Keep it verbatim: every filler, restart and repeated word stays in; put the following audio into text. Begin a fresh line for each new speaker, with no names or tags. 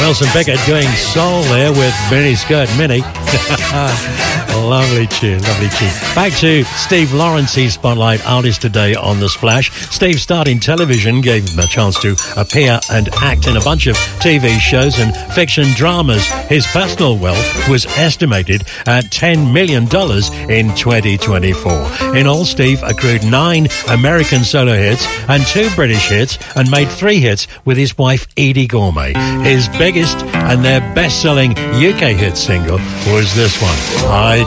Nelson Pickett doing soul there with Mini Skirt Mini. Lovely tune, lovely tune. Back to Steve Lawrence's Spotlight Artist today on The Splash. Steve starting television gave him a chance to appear and act in a bunch of T V shows and fiction dramas. His personal wealth was estimated at ten million dollars in twenty twenty-four. In all, Steve accrued nine American solo hits and two British hits and made three hits with his wife Edie Gourmet. His biggest and their best-selling U K hit single was this one, I